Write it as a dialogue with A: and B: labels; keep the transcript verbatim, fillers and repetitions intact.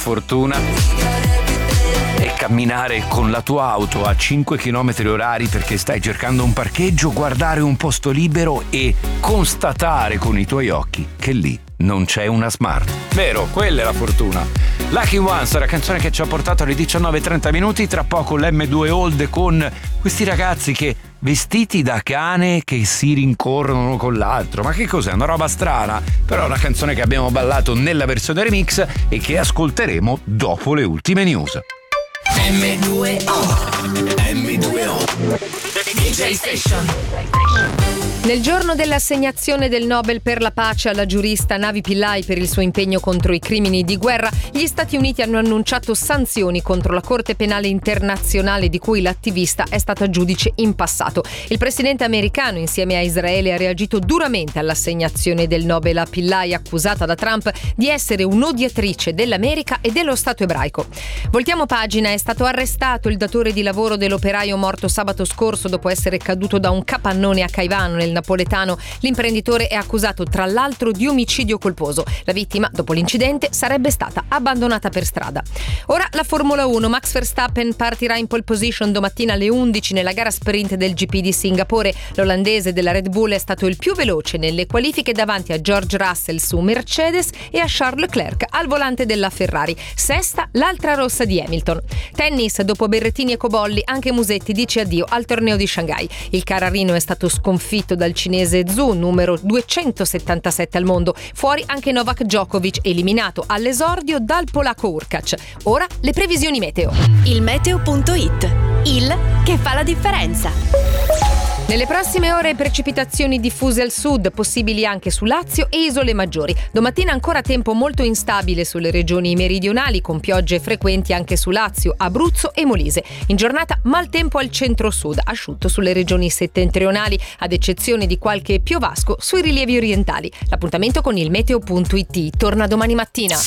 A: fortuna è camminare con la tua auto a cinque chilometri orari perché stai cercando un parcheggio, guardare un posto libero e constatare con i tuoi occhi che lì non c'è una Smart. Vero, quella è la fortuna. Lucky Ones, la canzone che ci ha portato alle diciannove e trenta minuti. Tra poco l'emme due Old con questi ragazzi che vestiti da cane che si rincorrono con l'altro. Ma che cos'è? Una roba strana. Però è una canzone che abbiamo ballato nella versione remix e che ascolteremo dopo le ultime news.
B: emme due O emme due O D J Station.
C: Nel giorno dell'assegnazione del Nobel per la pace alla giurista Navi Pillay per il suo impegno contro i crimini di guerra, gli Stati Uniti hanno annunciato sanzioni contro la Corte Penale Internazionale di cui l'attivista è stata giudice in passato. Il presidente americano, insieme a Israele, ha reagito duramente all'assegnazione del Nobel a Pillay, accusata da Trump di essere un'odiatrice dell'America e dello Stato ebraico. Voltiamo pagina. È stato arrestato il datore di lavoro dell'operaio morto sabato scorso dopo essere caduto da un capannone a Caivano nel napoletano. L'imprenditore è accusato tra l'altro di omicidio colposo. La vittima, dopo l'incidente, sarebbe stata abbandonata per strada. Ora la Formula uno. Max Verstappen partirà in pole position domattina alle undici nella gara sprint del G P di Singapore. L'olandese della Red Bull è stato il più veloce nelle qualifiche davanti a George Russell su Mercedes e a Charles Leclerc al volante della Ferrari. Sesta l'altra rossa di Hamilton. Tennis. Dopo Berrettini e Cobolli, anche Musetti dice addio al torneo di Shanghai. Il carrarino è stato sconfitto dal cinese Zhu, numero duecentosettantasette al mondo. Fuori anche Novak Djokovic, eliminato all'esordio dal polacco Urkac. Ora le previsioni meteo.
D: Il meteo punto it, il che fa la differenza.
C: Nelle prossime ore precipitazioni diffuse al sud, possibili anche su Lazio e isole maggiori. Domattina ancora tempo molto instabile sulle regioni meridionali, con piogge frequenti anche su Lazio, Abruzzo e Molise. In giornata maltempo al centro-sud, asciutto sulle regioni settentrionali, ad eccezione di qualche piovasco sui rilievi orientali. L'appuntamento con il meteo punto it torna domani mattina.